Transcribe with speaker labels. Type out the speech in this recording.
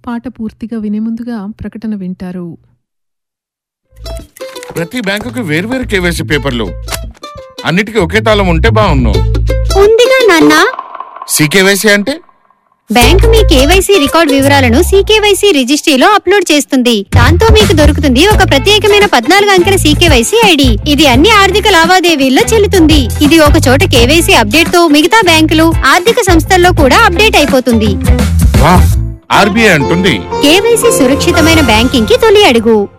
Speaker 1: పాట పూర్తిగా వినే ముందుగా ప్రకటన వింటారు.
Speaker 2: ప్రతి బ్యాంకుకి వేర్వేరు కేవైసీ పేపర్లు, అన్నిటికీ ఒకే తాళం ఉంటే బాగున్ను.
Speaker 3: ఉందిగా నాన్న.
Speaker 2: సీకేవైసీ అంటే
Speaker 3: బ్యాంకు మీ కేవైసీ రికార్డ్ వివరాలను సీకేవైసీ రిజిస్ట్రీలో అప్లోడ్ చేస్తుంది. దాంతో మీకు దొరుకుతుంది ఒక ప్రత్యేకమైన 14 అంకెల సీకేవైసీ ఐడి. ఇది అన్ని ఆర్థిక లావాదేవీల్లో చెల్లుతుంది. ఇది ఒక చోట కేవైసీ అప్డేట్ తో మిగతా బ్యాంకులు, ఆర్థిక సంస్థల్లో కూడా అప్డేట్ అయిపోతుంది.
Speaker 2: ఆర్బీఐ అంటుంది
Speaker 3: కేవైసీ సురక్షితమైన బ్యాంకింగ్ కి తొలి అడుగు.